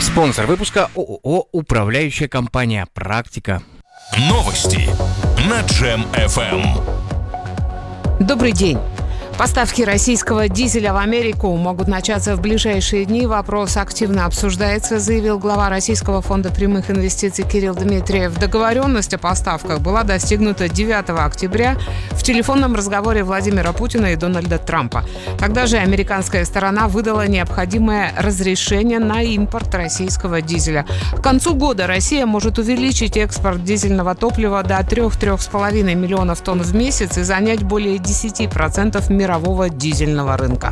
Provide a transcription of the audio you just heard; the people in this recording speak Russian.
Спонсор выпуска ООО «Управляющая компания Практика». Новости на Джем FM. Добрый день. Поставки российского дизеля в Америку могут начаться в ближайшие дни. Вопрос активно обсуждается, заявил глава Российского фонда прямых инвестиций Кирилл Дмитриев. Договоренность о поставках была достигнута 9 октября в телефонном разговоре Владимира Путина и Дональда Трампа. Тогда же американская сторона выдала необходимое разрешение на импорт российского дизеля. К концу года Россия может увеличить экспорт дизельного топлива до 3-3,5 миллионов тонн в месяц и занять более 10% мирового дизельного рынка.